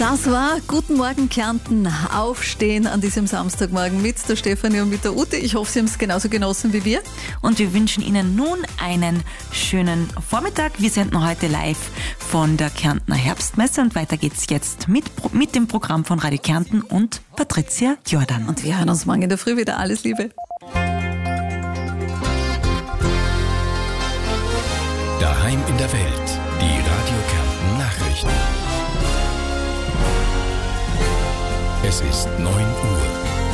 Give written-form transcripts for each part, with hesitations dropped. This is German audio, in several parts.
Das war Guten Morgen Kärnten, Aufstehen an diesem Samstagmorgen mit der Stefanie und mit der Ute. Ich hoffe, Sie haben es genauso genossen wie wir. Und wir wünschen Ihnen nun einen schönen Vormittag. Wir senden heute live von der Kärntner Herbstmesse und weiter geht's jetzt mit dem Programm von Radio Kärnten und Patricia Jordan. Und wir hören uns morgen in der Früh wieder. Alles Liebe. Daheim in der Welt. Die Radio Kärnten Nachrichten. Es ist 9 Uhr.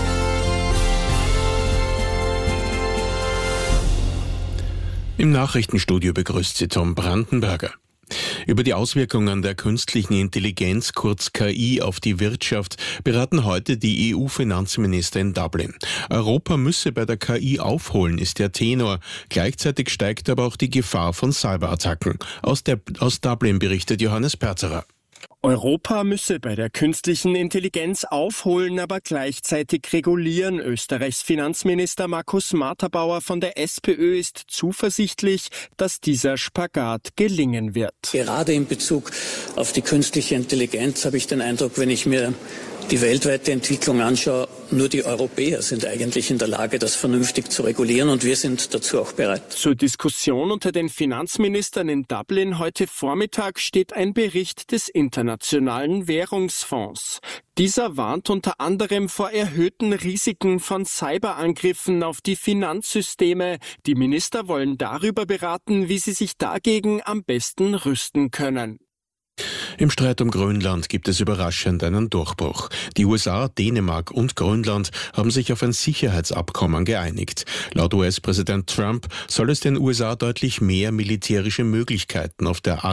Im Nachrichtenstudio begrüßt Sie Tom Brandenberger. Über die Auswirkungen der künstlichen Intelligenz, kurz KI, auf die Wirtschaft beraten heute die EU-Finanzminister in Dublin. Europa müsse bei der KI aufholen, ist der Tenor. Gleichzeitig steigt aber auch die Gefahr von Cyberattacken. Aus Dublin berichtet Johannes Perzerer. Europa müsse bei der künstlichen Intelligenz aufholen, aber gleichzeitig regulieren. Österreichs Finanzminister Markus Marterbauer von der SPÖ ist zuversichtlich, dass dieser Spagat gelingen wird. Gerade in Bezug auf die künstliche Intelligenz habe ich den Eindruck, wenn ich mir die weltweite Entwicklung anschaue, nur die Europäer sind eigentlich in der Lage, das vernünftig zu regulieren, und wir sind dazu auch bereit. Zur Diskussion unter den Finanzministern in Dublin heute Vormittag steht ein Bericht des Internationalen Währungsfonds. Dieser warnt unter anderem vor erhöhten Risiken von Cyberangriffen auf die Finanzsysteme. Die Minister wollen darüber beraten, wie sie sich dagegen am besten rüsten können. Im Streit um Grönland gibt es überraschend einen Durchbruch. Die USA, Dänemark und Grönland haben sich auf ein Sicherheitsabkommen geeinigt. Laut US-Präsident Trump soll es den USA deutlich mehr militärische Möglichkeiten auf der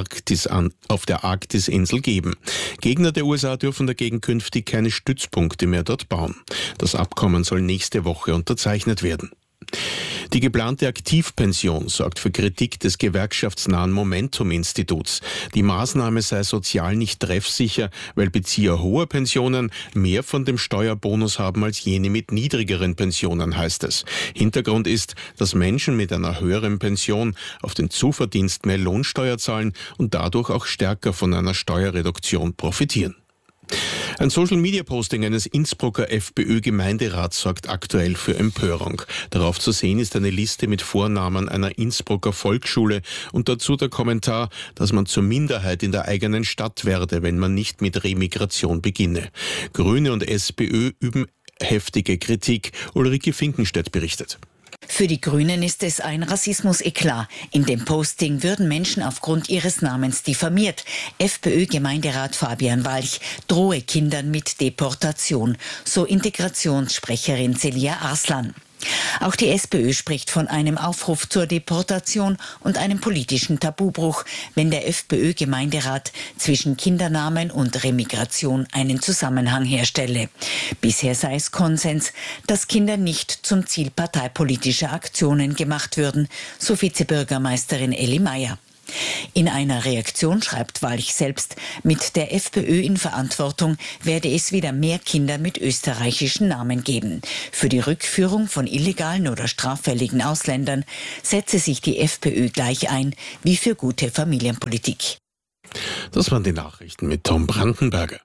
Arktis-Insel geben. Gegner der USA dürfen dagegen künftig keine Stützpunkte mehr dort bauen. Das Abkommen soll nächste Woche unterzeichnet werden. Die geplante Aktivpension sorgt für Kritik des gewerkschaftsnahen Momentum-Instituts. Die Maßnahme sei sozial nicht treffsicher, weil Bezieher hoher Pensionen mehr von dem Steuerbonus haben als jene mit niedrigeren Pensionen, heißt es. Hintergrund ist, dass Menschen mit einer höheren Pension auf den Zuverdienst mehr Lohnsteuer zahlen und dadurch auch stärker von einer Steuerreduktion profitieren. Ein Social-Media-Posting eines Innsbrucker FPÖ-Gemeinderats sorgt aktuell für Empörung. Darauf zu sehen ist eine Liste mit Vornamen einer Innsbrucker Volksschule und dazu der Kommentar, dass man zur Minderheit in der eigenen Stadt werde, wenn man nicht mit Remigration beginne. Grüne und SPÖ üben heftige Kritik. Ulrike Finkenstedt berichtet. Für die Grünen ist es ein Rassismus-Eklat. In dem Posting würden Menschen aufgrund ihres Namens diffamiert. FPÖ-Gemeinderat Fabian Walch drohe Kindern mit Deportation, so Integrationssprecherin Celia Arslan. Auch die SPÖ spricht von einem Aufruf zur Deportation und einem politischen Tabubruch, wenn der FPÖ-Gemeinderat zwischen Kindernamen und Remigration einen Zusammenhang herstelle. Bisher sei es Konsens, dass Kinder nicht zum Ziel parteipolitischer Aktionen gemacht würden, so Vizebürgermeisterin Elli Meyer. In einer Reaktion schreibt Walch selbst, mit der FPÖ in Verantwortung werde es wieder mehr Kinder mit österreichischen Namen geben. Für die Rückführung von illegalen oder straffälligen Ausländern setze sich die FPÖ gleich ein wie für gute Familienpolitik. Das waren die Nachrichten mit Tom Brandenberger.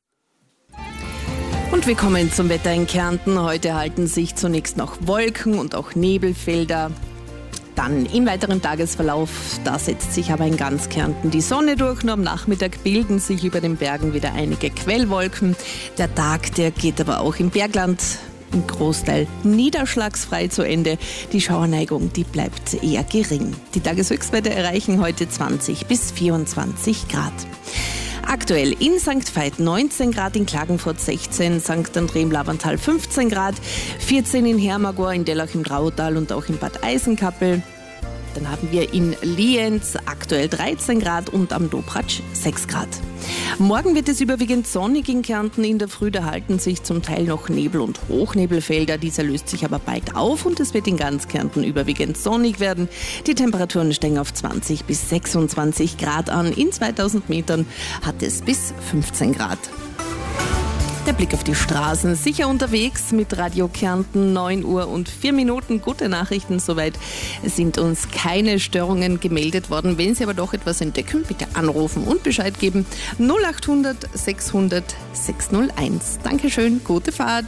Und wir kommen zum Wetter in Kärnten. Heute halten sich zunächst noch Wolken und auch Nebelfelder. Dann im weiteren Tagesverlauf, da setzt sich aber in ganz Kärnten die Sonne durch. Nur am Nachmittag bilden sich über den Bergen wieder einige Quellwolken. Der Tag, der geht aber auch im Bergland im Großteil niederschlagsfrei zu Ende. Die Schauerneigung, die bleibt eher gering. Die Tageshöchstwerte erreichen heute 20 bis 24 Grad. Aktuell in St. Veit 19 Grad, in Klagenfurt 16, St. André im Lavantal 15 Grad, 14 in Hermagor, in Dellach im Drautal und auch in Bad Eisenkappel. Dann haben wir in Lienz aktuell 13 Grad und am Dobratsch 6 Grad. Morgen wird es überwiegend sonnig in Kärnten. In der Früh, da halten sich zum Teil noch Nebel- und Hochnebelfelder. Dieser löst sich aber bald auf und es wird in ganz Kärnten überwiegend sonnig werden. Die Temperaturen steigen auf 20 bis 26 Grad an. In 2000 Metern hat es bis 15 Grad. Der Blick auf die Straßen. Sicher unterwegs mit Radio Kärnten, 9 Uhr und 4 Minuten. Gute Nachrichten, soweit sind uns keine Störungen gemeldet worden. Wenn Sie aber doch etwas entdecken, bitte anrufen und Bescheid geben. 0800 600 601. Dankeschön, gute Fahrt.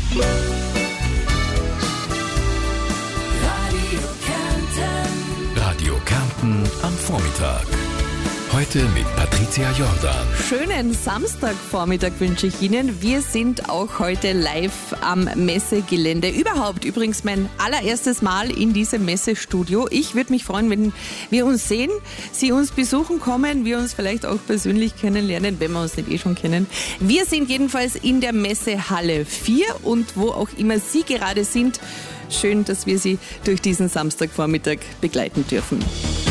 Radio Kärnten am Vormittag. Heute mit Patricia Jordan. Schönen Samstagvormittag wünsche ich Ihnen. Wir sind auch heute live am Messegelände. Überhaupt übrigens mein allererstes Mal in diesem Messestudio. Ich würde mich freuen, wenn wir uns sehen, Sie uns besuchen kommen, wir uns vielleicht auch persönlich kennenlernen, wenn wir uns nicht schon kennen. Wir sind jedenfalls in der Messehalle 4 und wo auch immer Sie gerade sind, schön, dass wir Sie durch diesen Samstagvormittag begleiten dürfen.